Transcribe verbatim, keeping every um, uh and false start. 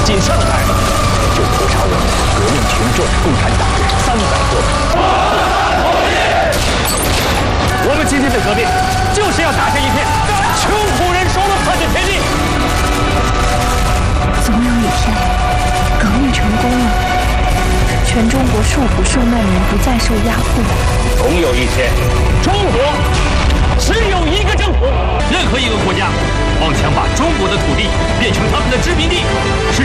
仅上海就屠杀我们革命群众、共产党人三百多人。我们今天的革命就是要打下一片穷苦人说了算的天地。 总有一天，革命成功了，全中国受苦受难人不再受压迫。 总有一天，中国只有一个政府。 任何一个国家妄想把中国的土地变成他们的殖民地，是